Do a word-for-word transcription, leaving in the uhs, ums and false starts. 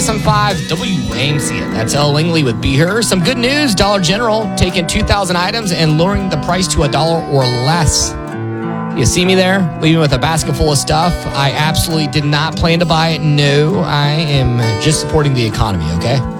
ninety-seven point five W A M C. That's Elle Langley with Be Her. Some good news. Dollar General taking two thousand items and lowering the price to a dollar or less. You see me there, leaving with a basket full of stuff. I absolutely did not plan to buy it. No, I am just supporting the economy, okay?